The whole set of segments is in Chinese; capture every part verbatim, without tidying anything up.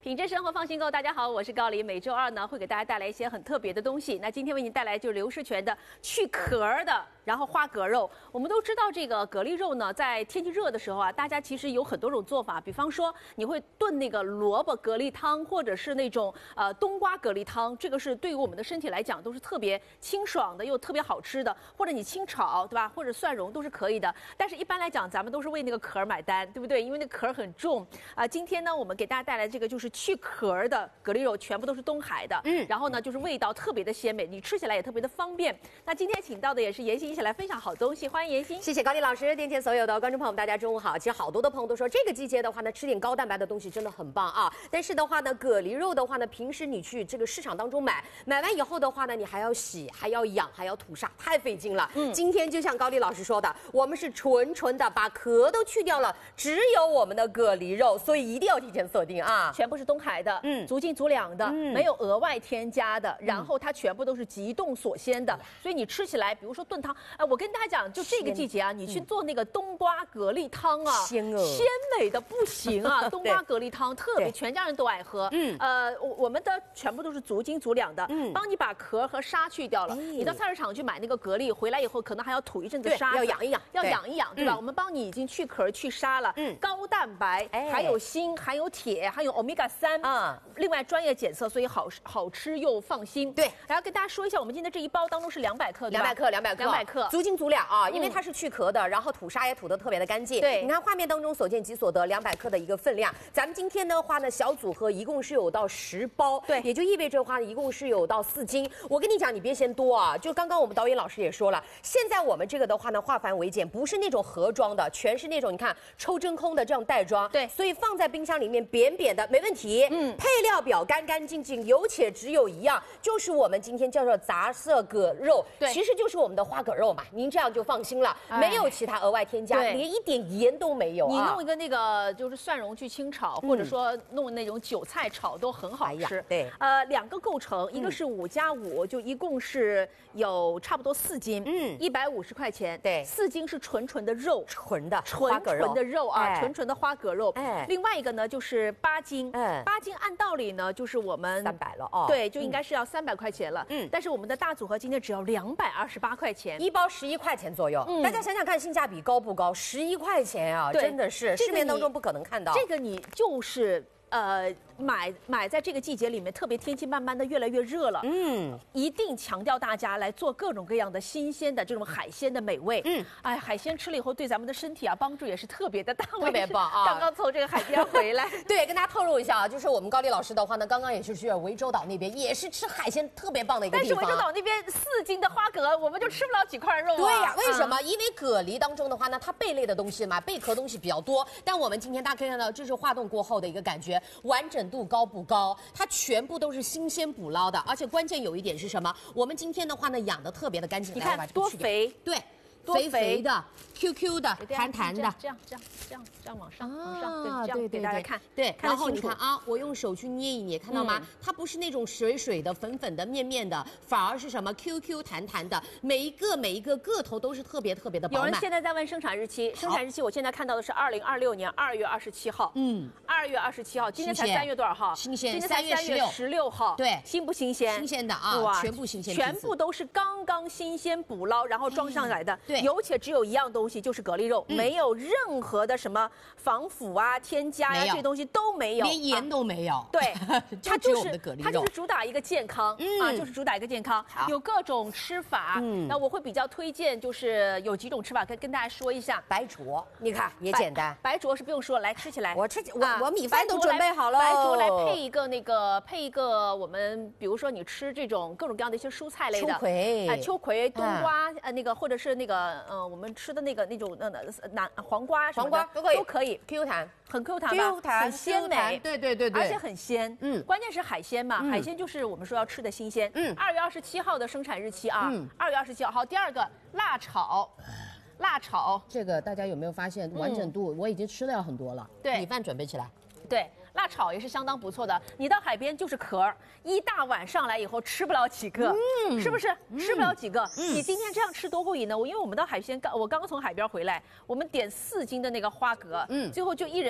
品质生活放心购，大家好，我是高黎。每周二呢，会给大家带来一些很特别的东西。那今天为您带来就是刘氏全的去壳的，然后花蛤肉。我们都知道这个蛤蜊肉呢，在天气热的时候啊，大家其实有很多种做法。比方说，你会炖那个萝卜蛤蜊汤，或者是那种呃冬瓜蛤蜊汤，这个是对于我们的身体来讲都是特别清爽的，又特别好吃的。或者你清炒，对吧？或者蒜蓉都是可以的。但是一般来讲，咱们都是为那个壳买单，对不对？因为那壳很重啊、呃。今天呢，我们给大家带来这个就是去壳的蛤蜊肉，全部都是东海的，嗯，然后呢，就是味道特别的鲜美，你吃起来也特别的方便。那今天请到的也是妍希一起来分享好东西，欢迎妍希。 谢谢高丽老师，电前所有的观众朋友们，大家中午好。其实好多的朋友都说，这个季节的话呢，吃点高蛋白的东西真的很棒啊。但是的话呢，蛤蜊肉的话呢，平时你去这个市场当中买，买完以后的话呢，你还要洗，还要养，还要吐沙，太费劲了。嗯，今天就像高丽老师说的，我们是纯纯的把壳都去掉了，只有我们的蛤蜊肉，所以一定要提前锁定啊。 全部是东海的，嗯，足斤足两的，嗯，没有额外添加的，然后它全部都是急冻锁鲜的，所以你吃起来，比如说炖汤，哎，我跟大家讲，就这个季节啊，你去做那个冬瓜蛤蜊汤啊， 鲜哦， 鲜美的不行啊，冬瓜蛤蜊汤特别，全家人都爱喝，嗯，呃，我我们的全部都是足斤足两的，嗯，帮你把壳和沙去掉了，你到菜市场去买那个蛤蜊，回来以后可能还要吐一阵子沙， 要养一养， 要养一养，对吧？我们帮你已经去壳去沙了，嗯，高蛋白，还有锌，含有铁，还有欧米伽三啊，另外专业检测，所以好好吃又放心。 对， 然后跟大家说一下，我们今天这一包当中是两百克， 两百克，两百克， 两百克， 足斤足两啊，因为它是去壳的，然后吐沙也吐得特别的干净。 对， 你看画面当中所见即所得，两百克的一个分量。咱们今天的话呢，小组合一共是有到十包， 对， 也就意味着的话呢，一共是有到四斤。我跟你讲，你别嫌多啊，就刚刚我们导演老师也说了，现在我们这个的话呢，化繁为简，不是那种盒装的，全是那种你看抽真空的这样袋装， 对， 所以放在冰箱里面扁扁的没问题。嗯，配料表干干净净，有且只有一样，就是我们今天叫做杂色蛤肉，对，其实就是我们的花蛤肉嘛，您这样就放心了，哎、没有其他额外添加，连一点盐都没有、啊。 你弄一个那个就是蒜蓉去清炒，嗯、或者说弄那种韭菜炒都很好吃。哎、 对， 呃，两个构成，一个是五加五，就一共是有差不多四斤，嗯，一百五十块钱。 对， 四斤是纯纯的肉， 纯的纯纯的肉啊， 哎、 纯纯的花蛤肉。哎，另外一个呢就是八斤，哎，八斤按道理呢就是我们三百了哦， 对，就应该是要三百块钱了。嗯，但是我们的大组合今天只要两百二十八块钱， 一包十一块钱左右。嗯，大家想想看，性价比高不高？十一块钱啊，真的是市面当中不可能看到。 这个你就是呃。买买在这个季节里面，特别天气慢慢的越来越热了，嗯，一定强调大家来做各种各样的新鲜的这种海鲜的美味，嗯，哎，海鲜吃了以后对咱们的身体啊帮助也是特别的大， 特别棒啊！ 刚刚从这个海边回来， 对，跟大家透露一下啊，就是我们高丽老师的话呢，刚刚也是去涠洲岛那边，也是吃海鲜特别棒的一个地方。 但是涠洲岛那边四斤的花蛤，我们就吃不了几块肉啊。 对呀、啊，为什么？嗯、因为蛤蜊当中的话呢，它贝类的东西嘛，贝壳东西比较多，但我们今天大家可以看到，这是化冻过后的一个感觉，完整度高不高？它全部都是新鲜捕捞的，而且关键有一点是什么？我们今天的话呢，养的特别的干净。 你看多肥， 对，肥肥的 ，Q Q 的，弹弹的， 这样这样这样这样往上往上，对，这样给大家看。 对，然后你看啊，我用手去捏一捏，看到吗？它不是那种水水的、粉粉的、面面的，反而是什么 Q Q 弹弹的，每一个每一个个头都是特别特别的饱满。 有人现在在问生产日期，生产日期我现在看到的是二零二六年二月二十七号。嗯，二月二十七号，今天才三月多少号？ 新鲜， 今天才三月十六号。 对， 新不新鲜？ 新鲜的啊，哇，全部新鲜， 全部都是刚刚新鲜捕捞，然后装上来的。 对， 有且只有一样东西，就是蛤蜊肉，没有任何的什么防腐啊、添加呀，这东西都没有， 连盐都没有。 对，它就是它就是主打一个健康啊，就是主打一个健康，有各种吃法。那我会比较推荐，就是有几种吃法，跟跟大家说一下。 白灼，你看也简单。 白灼是不用说，来吃起来。 我吃我我米饭都准备好了。 白灼来配一个那个配一个我们比如说你吃这种各种各样的一些蔬菜类的， 秋葵， 哎，秋葵、冬瓜，呃，那个或者是那个呃我们吃的那个那种那那南黄瓜什么的， 黄瓜都可以， 都可以 ，Q 弹， 很 Q 弹吧 ，Q 弹， 很鲜美， 对对对对， 而且很鲜，嗯，关键是海鲜嘛，海鲜就是我们说要吃的新鲜，嗯，二月二十七号的生产日期啊，嗯，二月二十七号，好，第二个辣炒。辣炒这个大家有没有发现完整度？我已经吃掉很多了。 对， 米饭准备起来。 对，辣炒也是相当不错的。你到海边就是壳，一大碗上来以后吃不了几个，嗯，是不是？嗯、吃不了几个。嗯、你今天这样吃多过瘾呢？我因为我们到海鲜刚，我刚刚从海边回来，我们点四斤的那个花蛤，嗯，最后就一人。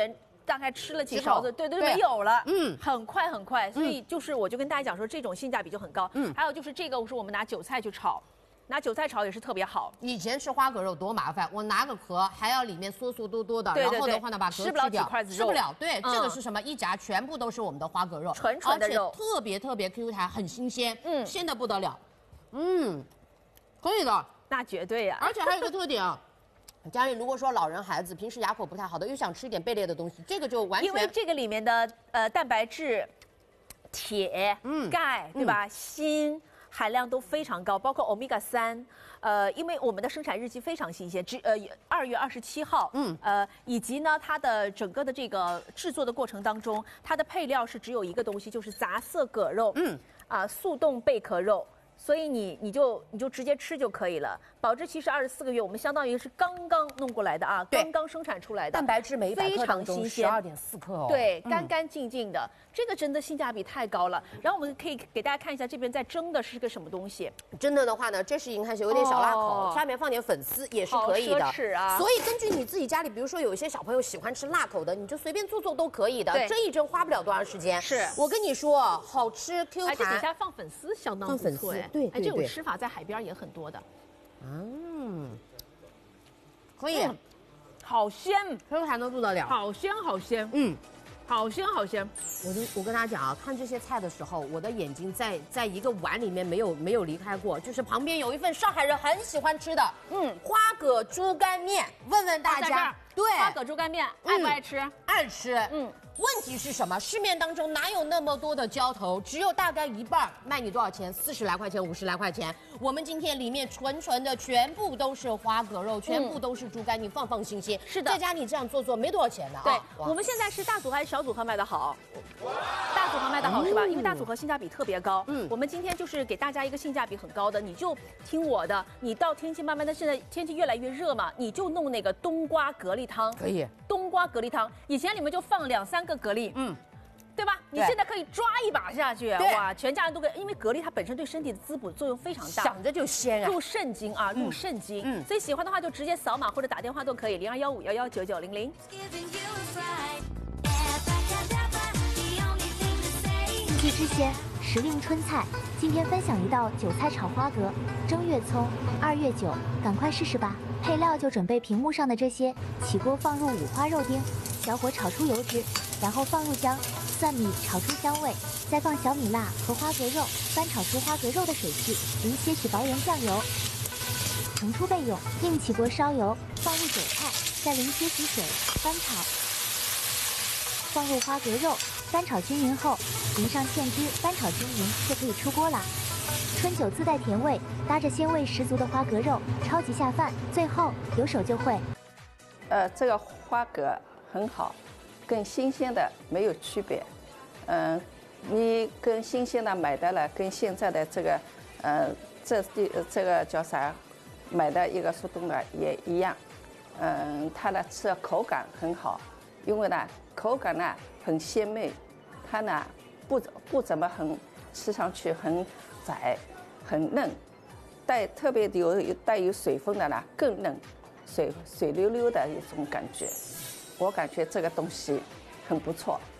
大概吃了几几口勺子，对对， 对没有了， 嗯很快很快。所以就是我就跟大家讲说，这种性价比就很高。 嗯还有就是这个，我说我们拿韭菜去炒，拿韭菜炒也是特别好。 以前吃花蛤肉多麻烦，我拿个壳还要里面酥酥多多的， 对对对然后的话呢把壳吃不了去掉几块子肉吃不了。对， 嗯这个是什么？一夹全部都是我们的花蛤肉， 纯纯的肉而且特别特别 Q 弹，很新鲜， 嗯鲜的不得了。嗯，可以的。 那绝对呀、 而且还有一个特点啊，家里如果说老人孩子平时牙口不太好的，又想吃一点贝类的东西，这个就完全因为这个里面的呃蛋白质、铁、 嗯钙，对吧？锌含量都非常高，包括欧米伽三。呃，因为我们的生产日期非常新鲜，只呃二月二十七号， 嗯呃，以及呢它的整个的这个制作的过程当中，它的配料是只有一个东西，就是杂色蛤肉， 嗯啊、速冻贝壳肉。所以你你就你就直接吃就可以了，保质期是二十四个月，我们相当于是刚刚弄过来的啊， 对刚刚生产出来的， 蛋白质每一百非克当常新鲜， 中十二点四克哦。 对， 嗯干干净净的，这个真的性价比太高了。然后我们可以给大家看一下这边在蒸的是个什么东西， 真的的话呢，这是银汉血有点小辣口， 哦下面放点粉丝也是可以的。 好奢侈啊所以根据你自己家里，比如说有一些小朋友喜欢吃辣口的，你就随便做做都可以的。 对蒸一蒸花不了多长时间。 是我跟你说，好吃 Q 而且底弹。 下放粉丝相当放粉不错哎， 丝对哎，这种对对吃法在海边也很多的， 嗯，可以嗯好鲜， ，Q 弹的不得了。 好鲜，好鲜， 嗯。 好鲜，好鲜。 我跟我跟大家讲啊，看这些菜的时候，我的眼睛在在一个碗里面没有没有离开过，就是旁边有一份上海人很喜欢吃的， 嗯花蛤猪肝面，问问大家在这儿， 对， 花蛤猪肝面爱不爱吃？ 爱吃， 嗯。 问题是什么？市面当中哪有那么多的浇头？只有大概一半，卖你多少钱？四十来块钱，五十来块钱。我们今天里面纯纯的全部都是花蛤肉，全部都是猪肝，你放放心心。 是的在家你这样做做没多少钱的啊。 对， 哇我们现在是大组合还是小组合卖的好？大组合卖的好是吧？因为大组合性价比特别高。 嗯嗯，我们今天就是给大家一个性价比很高的，你就听我的，你到天气慢慢的，现在天气越来越热嘛，你就弄那个冬瓜蛤蜊汤。 可以。 冬瓜蛤蜊汤，以前里面就放两三个蛤蜊， 嗯。 对吧？你对现在可以抓一把下去， 对哇，全家人都可以，因为蛤蜊它本身对身体的滋补作用非常大。 想着就鲜啊。 入肾经啊，入肾经。 嗯嗯，所以喜欢的话就直接扫码或者打电话都可以，零二幺五幺幺九九零零。 四季之鲜，时令春菜。今天分享一道韭菜炒花蛤，正月葱，二月韭，赶快试试吧！配料就准备屏幕上的这些，起锅放入五花肉丁，小火炒出油脂，然后放入姜、蒜米炒出香味，再放小米辣和花蛤肉，翻炒出花蛤肉的水汽，淋些许薄盐酱油，盛出备用。另起锅烧油，放入韭菜，再淋些许水，翻炒。放入花蛤肉，翻炒均匀后，淋上芡汁，翻炒均匀就可以出锅了。春酒自带甜味，搭着鲜味十足的花蛤肉，超级下饭。最后有手就会。 呃，这个花蛤很好，跟新鲜的没有区别。嗯、你跟新鲜的买的了，跟现在的这个，呃，这地这个叫啥，买的一个速冻的也一样。嗯、它的吃口感很好，因为呢口感呢很鲜美，它呢不不怎么很吃上去很窄，很嫩，带特别有有带有水分的呢更嫩，水水溜溜的一种感觉，我感觉这个东西很不错。